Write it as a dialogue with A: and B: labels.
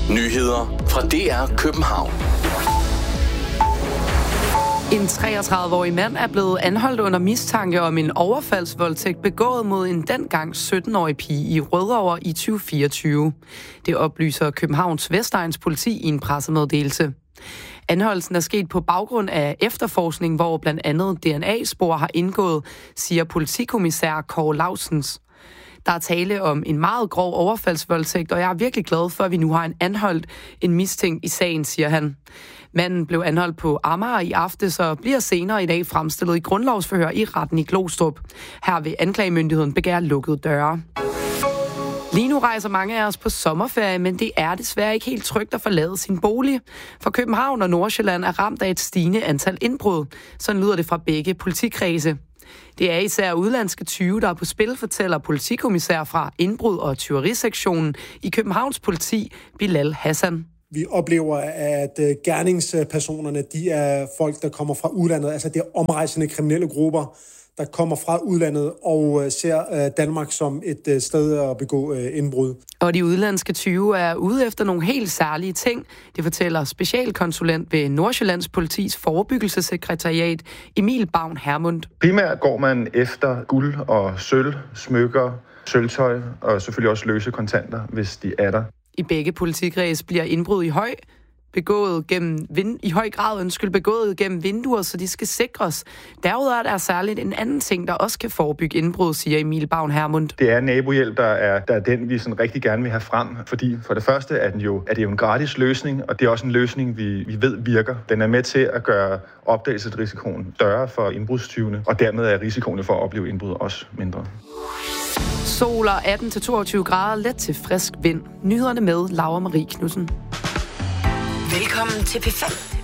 A: Nyheder fra DR København.
B: En 33-årig mand er blevet anholdt under mistanke om en overfaldsvoldtægt begået mod en dengang 17-årig pige i Rødovre i 2024. Det oplyser Københavns Vestegns politi i en pressemeddelelse. Anholdelsen er sket på baggrund af efterforskning, hvor blandt andet DNA-spor har indgået, siger politikommissær Kåre Lausens. Der er tale om en meget grov overfaldsvoldtægt, og jeg er virkelig glad for, at vi nu har en mistænkt i sagen, siger han. Manden blev anholdt på Amager i aftes og bliver senere i dag fremstillet i grundlovsforhør i retten i Glostrup. Her vil anklagemyndigheden begære lukkede døre. Lige nu rejser mange af os på sommerferie, men det er desværre ikke helt trygt at forlade sin bolig. For København og Nordsjælland er ramt af et stigende antal indbrud. Sådan lyder det fra begge politikredse. Det er især udenlandske tyve, der er på spil, fortæller politikommissær fra indbrud- og tyverisektionen i Københavns politi, Bilal Hassan.
C: Vi oplever, at gerningspersonerne, de er folk, der kommer fra udlandet. Altså det er omrejsende kriminelle grupper, der kommer fra udlandet og ser Danmark som et sted at begå indbrud.
B: Og de udenlandske tyve er ude efter nogle helt særlige ting. Det fortæller specialkonsulent ved Nordsjællands Politis forebyggelsessekretariat, Emil Bavn Hermund.
D: Primært går man efter guld og sølv, smykker, sølvtøj og selvfølgelig også løse kontanter, hvis de er der.
B: I begge politikredse bliver indbrud i høj grad begået gennem vinduer, så de skal sikres. Derudover er der særligt en anden ting, der også kan forebygge indbrud, siger Emil Bavn Hermund.
D: Det er nabohjælp, der er den, vi sådan rigtig gerne vil have frem, fordi for det første er det jo en gratis løsning, og det er også en løsning, vi ved virker. Den er med til at gøre opdagelsesrisikoen større for indbrudstyvene, og dermed er risikoen for at opleve indbrud også mindre.
B: Sol og 18-22 grader, let til frisk vind. Nyhederne med Laura Marie Knudsen.
E: Velkommen til P5.